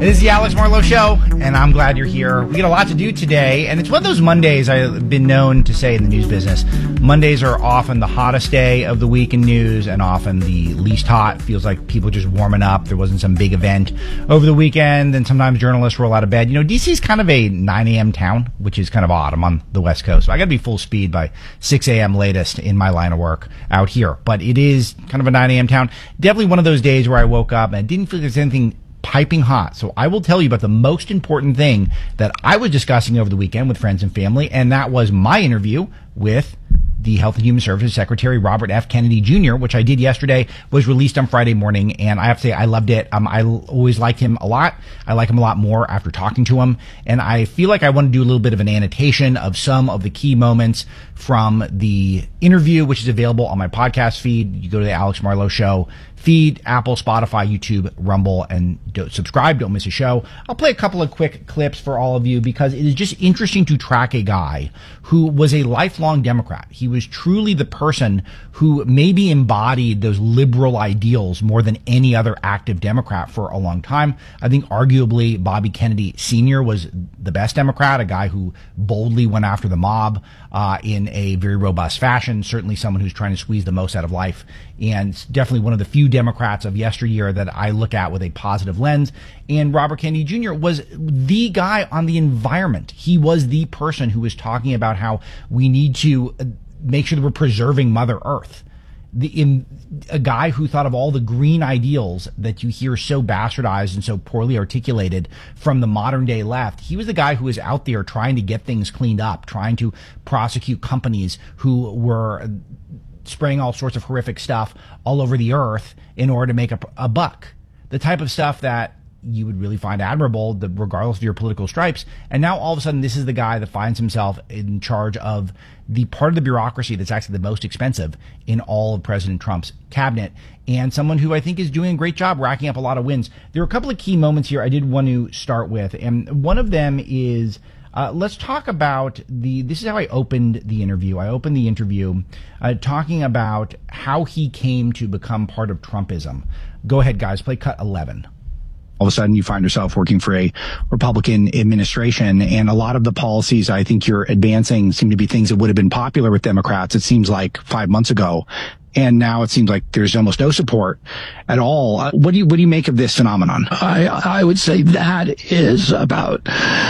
It is the Alex Marlowe Show, and I'm glad you're here. We got a lot to do today, and it's one of those Mondays I've been known to say in the news business. Mondays are often the hottest day of the week in news, and often the least hot. Feels like people just warming up. There wasn't some big event over the weekend, and sometimes journalists roll out of bed. You know, D.C. is kind of a 9 a.m. town, which is kind of odd. I'm on the West Coast, so I got to be full speed by 6 a.m. latest in my line of work out here. But it is kind of a 9 a.m. town. Definitely one of those days where I woke up and I didn't feel there's anything piping hot. So I will tell you about the most important thing that I was discussing over the weekend with friends and family, and that was my interview with the Health and Human Services Secretary, Robert F. Kennedy Jr., which I did yesterday, was released on Friday morning, and I have to say I loved it. I always liked him a lot. I like him a lot more after talking to him, and I feel like I want to do a little bit of an annotation of some of the key moments from the interview, which is available on my podcast feed. You go to the Alex Marlowe Show feed, Apple, Spotify, YouTube, Rumble, and subscribe. Don't miss a show. I'll play a couple of quick clips for all of you because it is just interesting to track a guy who was a lifelong Democrat. He was truly the person who maybe embodied those liberal ideals more than any other active Democrat for a long time. I think arguably Bobby Kennedy Sr. was the best Democrat, a guy who boldly went after the mob in a very robust fashion, certainly someone who's trying to squeeze the most out of life, and definitely one of the few Democrats of yesteryear that I look at with a positive lens. And Robert Kennedy Jr. was the guy on the environment. He was the person who was talking about how we need to make sure that we're preserving Mother Earth. A guy who thought of all the green ideals that you hear so bastardized and so poorly articulated from the modern day left. He was the guy who was out there trying to get things cleaned up, trying to prosecute companies who were spraying all sorts of horrific stuff all over the earth in order to make a buck. The type of stuff that you would really find admirable, regardless of your political stripes. And now all of a sudden, this is the guy that finds himself in charge of the part of the bureaucracy that's actually the most expensive in all of President Trump's cabinet, and someone who I think is doing a great job racking up a lot of wins. There are a couple of key moments here I did want to start with, and one of them is let's talk about this is how I opened the interview. I opened the interview talking about how he came to become part of Trumpism. Go ahead, guys, play cut 11. All of a sudden you find yourself working for a Republican administration, and a lot of the policies I think you're advancing seem to be things that would have been popular with Democrats, it seems like 5 months ago. And now it seems like there's almost no support at all. What do you make of this phenomenon? I would say that is about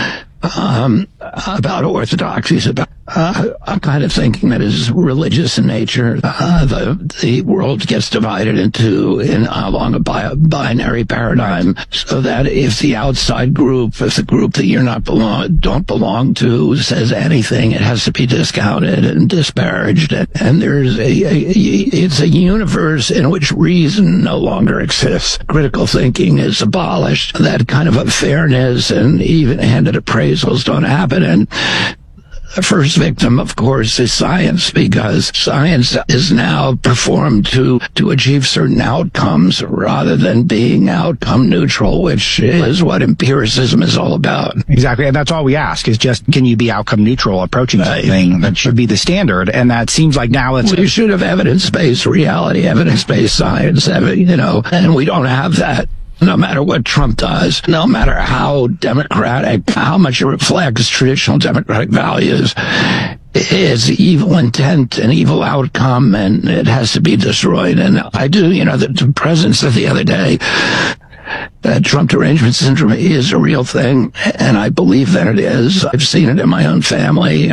orthodoxy, about I'm kind of thinking that is religious in nature. The world gets divided along a binary paradigm, so that if the outside group, if the group that you're don't belong to says anything, it has to be discounted and disparaged. And it's a universe in which reason no longer exists. Critical thinking is abolished. That kind of a fairness and even-handed appraisals don't happen. And the first victim, of course, is science, because science is now performed to achieve certain outcomes rather than being outcome neutral, which is what empiricism is all about. Exactly. And that's all we ask is just, can you be outcome neutral approaching something? That should be the standard. And that seems like now we should have evidence-based reality, evidence-based science, and we don't have that. No matter what Trump does, no matter how democratic, how much it reflects traditional democratic values, it's evil intent and evil outcome, and it has to be destroyed. And I do, the president said the other day that Trump derangement syndrome is a real thing, and I believe that it is. I've seen it in my own family.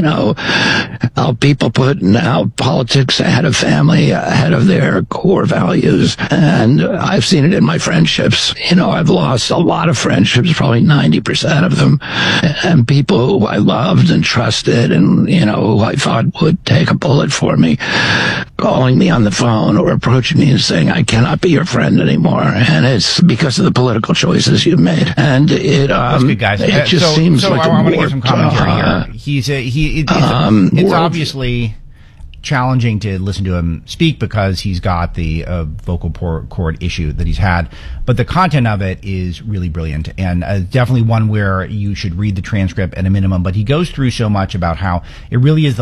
How people put now politics ahead of family, ahead of their core values. And I've seen it in my friendships. I've lost a lot of friendships, probably 90% of them, and people who I loved and trusted and, who I thought would take a bullet for me, calling me on the phone or approaching me and saying, I cannot be your friend anymore. And it's because of the political choices you've made. And that's good, guys. It just seems like I want to give some commentary here. It's obviously challenging to listen to him speak because he's got the vocal cord issue that he's had. But the content of it is really brilliant, and definitely one where you should read the transcript at a minimum. But he goes through so much about how it really is the